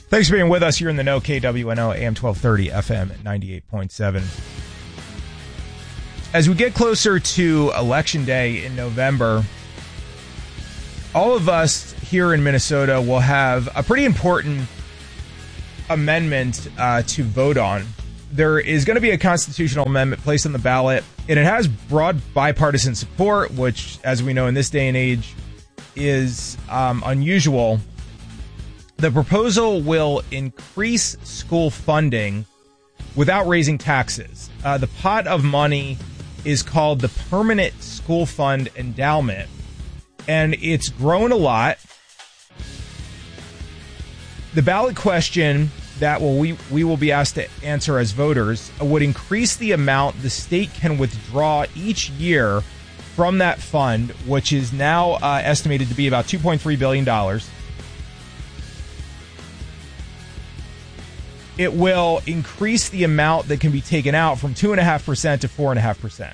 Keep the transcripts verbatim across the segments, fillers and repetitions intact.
Thanks for being with us here in the know. K W N O, A M twelve thirty, F M ninety-eight point seven. As we get closer to Election Day in November, all of us here in Minnesota will have a pretty important amendment uh, to vote on. There is going to be a constitutional amendment placed on the ballot, and it has broad bipartisan support, which, as we know in this day and age, is um, unusual. The proposal will increase school funding without raising taxes. Uh, the pot of money is called the Permanent School Fund Endowment, and it's grown a lot. The ballot question that will we, we will be asked to answer as voters would increase the amount the state can withdraw each year from that fund, which is now uh, estimated to be about two point three billion dollars. It will increase the amount that can be taken out from two point five percent to four point five percent.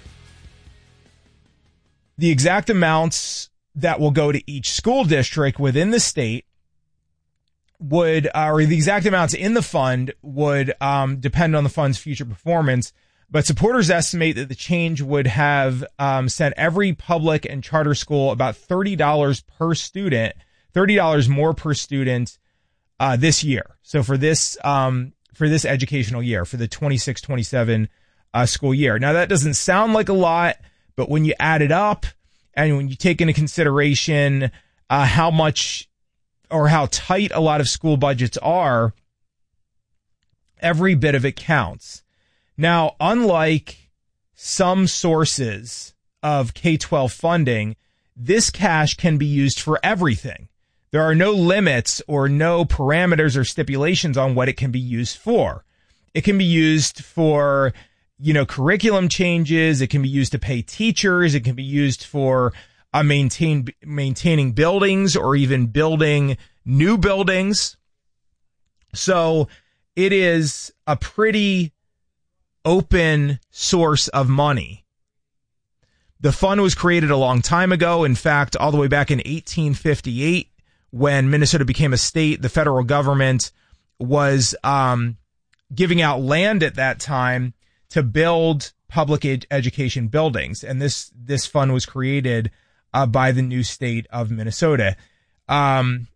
The exact amounts that will go to each school district within the state would, uh, or the exact amounts in the fund would um, depend on the fund's future performance. But supporters estimate that the change would have um, sent every public and charter school about thirty dollars per student, thirty dollars more per student uh, this year. So for this, um, for this educational year, for the twenty-six twenty-seven uh, school year. Now, that doesn't sound like a lot, but when you add it up and when you take into consideration uh, how much or how tight a lot of school budgets are, every bit of it counts. Now, unlike some sources of K twelve funding, this cash can be used for everything. There are no limits or no parameters or stipulations on what it can be used for. It can be used for, you know, curriculum changes. It can be used to pay teachers. It can be used for uh, maintain, maintaining buildings or even building new buildings. So it is a pretty open source of money. The fund was created a long time ago. In fact, all the way back in eighteen fifty-eight, when Minnesota became a state, the federal government was um, giving out land at that time to build public ed- education buildings. And this, this fund was created uh, by the new state of Minnesota. Um,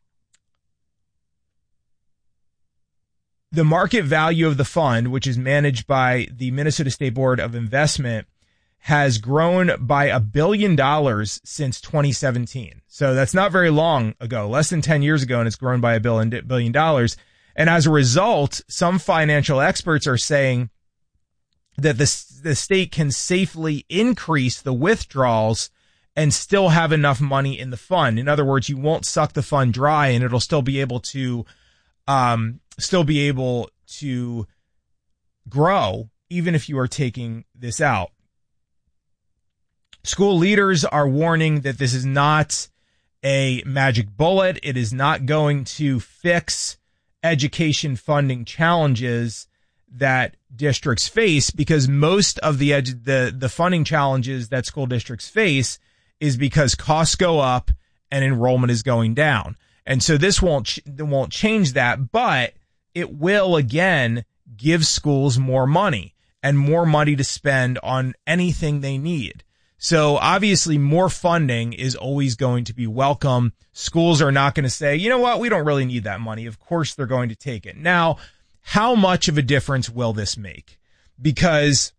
the market value of the fund, which is managed by the Minnesota State Board of Investment, has grown by a billion dollars since twenty seventeen. So that's not very long ago, less than ten years ago, and it's grown by a billion, billion dollars. And as a result, some financial experts are saying that the, the state can safely increase the withdrawals and still have enough money in the fund. In other words, you won't suck the fund dry, and it'll still be able to, um, still be able to grow even if you are taking this out. School leaders are warning that this is not a magic bullet. It is not going to fix education funding challenges that districts face, because most of the edu- the the funding challenges that school districts face is because costs go up and enrollment is going down. And so this won't ch- won't change that, but it will again give schools more money and more money to spend on anything they need. So obviously more funding is always going to be welcome. Schools are not going to say, you know what, we don't really need that money. Of course they're going to take it. Now, how much of a difference will this make? Because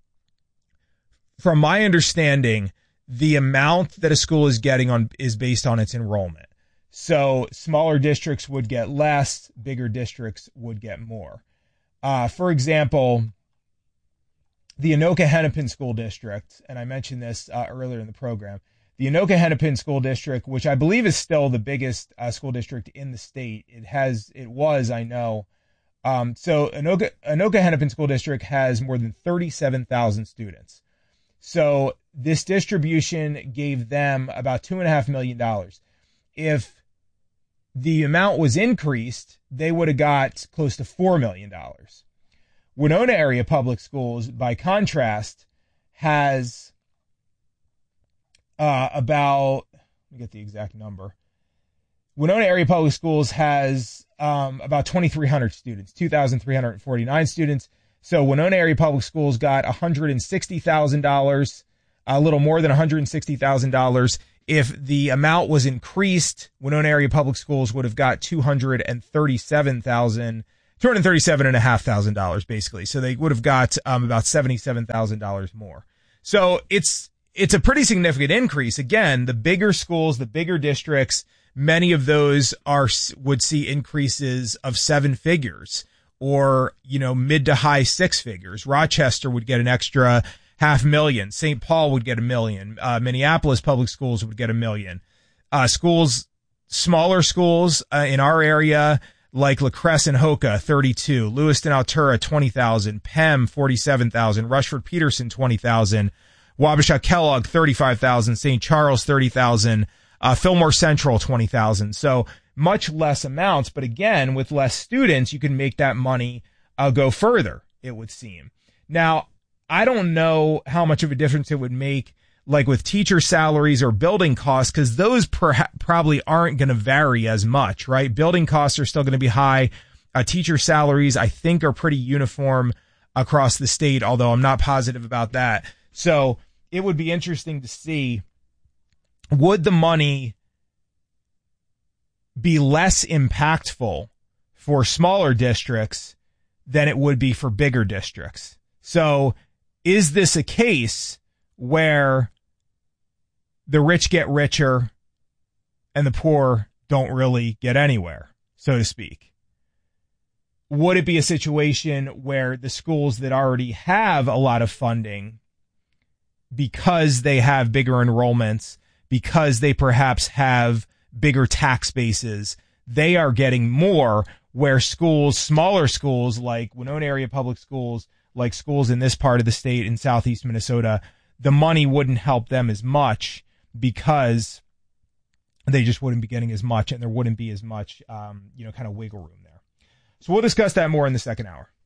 from my understanding, the amount that a school is getting on is based on its enrollment. So smaller districts would get less, bigger districts would get more. Uh, for example, the Anoka-Hennepin School District, and I mentioned this uh, earlier in the program, the Anoka-Hennepin School District, which I believe is still the biggest uh, school district in the state. It has, it was, I know. Um, so Anoka, Anoka-Hennepin School District has more than thirty-seven thousand students. So this distribution gave them about two and a half million dollars. If the amount was increased, they would have got close to four million dollars. Winona Area Public Schools, by contrast, has uh, about, let me get the exact number. Winona Area Public Schools has um, about twenty-three hundred students, two thousand three hundred forty-nine students. So Winona Area Public Schools got one hundred sixty thousand dollars, a little more than one hundred sixty thousand dollars. If the amount was increased, Winona Area Public Schools would have got two hundred thirty-seven thousand dollars, two hundred thirty-seven thousand five hundred dollars basically. So they would have got um, about seventy-seven thousand dollars more. So it's it's a pretty significant increase. Again, the bigger schools, the bigger districts, many of those are would see increases of seven figures or, you know, mid to high six figures. Rochester would get an extra half million. Saint Paul would get a million. Uh, Minneapolis Public Schools would get a million. Uh, schools, smaller schools uh, in our area, like La Cresse and Hoka, thirty-two, Lewiston Altura, twenty thousand, P E M, forty-seven thousand, Rushford Peterson, twenty thousand, Wabasha Kellogg, thirty-five thousand, Saint Charles, thirty thousand, uh, Fillmore Central, twenty thousand. So much less amounts, but again, with less students, you can make that money uh, go further, it would seem. Now, I don't know how much of a difference it would make, like with teacher salaries or building costs, because those perha- probably aren't going to vary as much, right? Building costs are still going to be high. Uh, teacher salaries, I think, are pretty uniform across the state, although I'm not positive about that. So it would be interesting to see, would the money be less impactful for smaller districts than it would be for bigger districts? So is this a case where the rich get richer and the poor don't really get anywhere, so to speak? Would it be a situation where the schools that already have a lot of funding, because they have bigger enrollments, because they perhaps have bigger tax bases, they are getting more, where schools, smaller schools like Winona Area Public Schools, like schools in this part of the state in southeast Minnesota, the money wouldn't help them as much because they just wouldn't be getting as much and there wouldn't be as much, um, you know, kind of wiggle room there. So we'll discuss that more in the second hour.